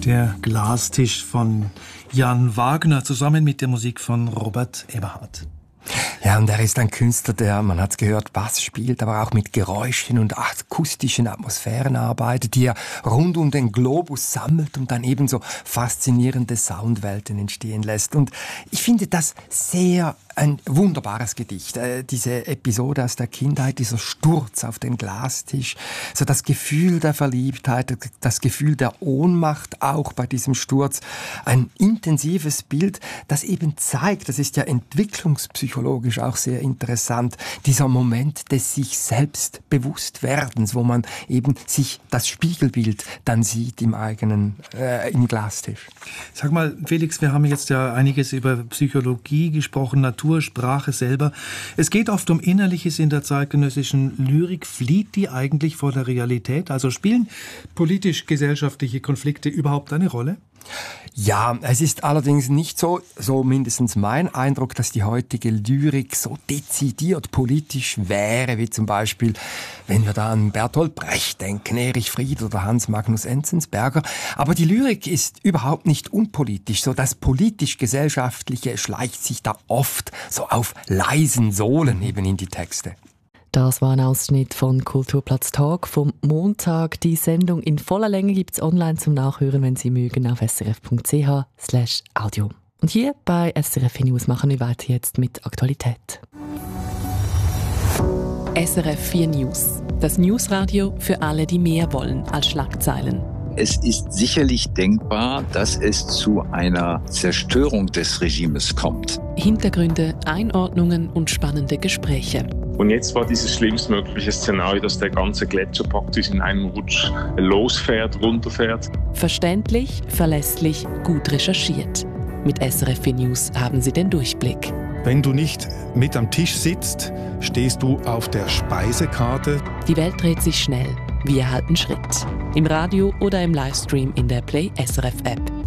Der Glastisch von Jan Wagner zusammen mit der Musik von Robert Eberhard. Ja, und er ist ein Künstler, der, man hat's gehört, Bass spielt, aber auch mit Geräuschen und akustischen Atmosphären arbeitet, die er rund um den Globus sammelt und dann ebenso faszinierende Soundwelten entstehen lässt. Und ich finde das sehr ein wunderbares Gedicht. Diese Episode aus der Kindheit, dieser Sturz auf den Glastisch, so das Gefühl der Verliebtheit, das Gefühl der Ohnmacht auch bei diesem Sturz. Ein intensives Bild, das eben zeigt, das ist ja entwicklungspsychologisch auch sehr interessant, dieser Moment des sich selbst Bewusstwerdens, wo man eben sich das Spiegelbild dann sieht im eigenen, im Glastisch. Sag mal, Felix, wir haben jetzt ja einiges über Psychologie gesprochen, Sprache selber. Es geht oft um Innerliches in der zeitgenössischen Lyrik. Flieht die eigentlich vor der Realität? Also spielen politisch-gesellschaftliche Konflikte überhaupt eine Rolle? Ja, es ist allerdings nicht so mindestens mein Eindruck, dass die heutige Lyrik so dezidiert politisch wäre, wie zum Beispiel, wenn wir da an Bertolt Brecht denken, Erich Fried oder Hans Magnus Enzensberger. Aber die Lyrik ist überhaupt nicht unpolitisch. So das politisch-gesellschaftliche schleicht sich da oft so auf leisen Sohlen eben in die Texte. Das war ein Ausschnitt von Kulturplatz Talk vom Montag. Die Sendung in voller Länge gibt es online zum Nachhören, wenn Sie mögen, auf srf.ch/audio. Und hier bei SRF News machen wir weiter jetzt mit Aktualität. SRF 4 News. Das Newsradio für alle, die mehr wollen als Schlagzeilen. Es ist sicherlich denkbar, dass es zu einer Zerstörung des Regimes kommt. Hintergründe, Einordnungen und spannende Gespräche. Und jetzt war dieses schlimmstmögliche Szenario, dass der ganze Gletscher praktisch in einem Rutsch losfährt, runterfährt. Verständlich, verlässlich, gut recherchiert. Mit SRF News haben Sie den Durchblick. Wenn du nicht mit am Tisch sitzt, stehst du auf der Speisekarte. Die Welt dreht sich schnell. Wir halten Schritt. Im Radio oder im Livestream in der Play SRF App.